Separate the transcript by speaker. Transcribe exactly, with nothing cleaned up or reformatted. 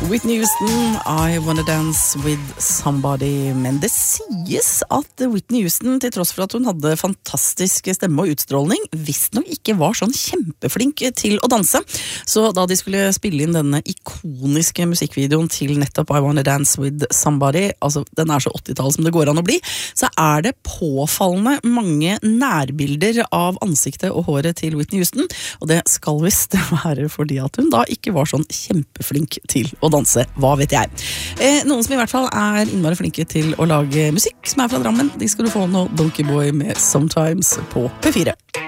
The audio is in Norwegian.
Speaker 1: Whitney Houston, I Wanna Dance With Somebody. Men det sies at Whitney Houston, til tross for at hun hadde fantastisk stemme og utstrålning, visst nok ikke var sånn kjempeflink til å danse. Så da de skulle spille inn denne ikoniske musikkvideoen til nettopp I Wanna Dance With Somebody, altså den er så åttitall som det går an å bli, så er det påfallende mange nærbilder av ansiktet og håret til Whitney Houston, og det skal visst være fordi at hun da ikke var sånn kjempeflink til å danse, hva vet jeg. Eh, noen som i hvert fall er innmari flinke til å lage musikk, som er fra Drammen, de skal du få nå, Donkey Boy med Sometimes på P fire.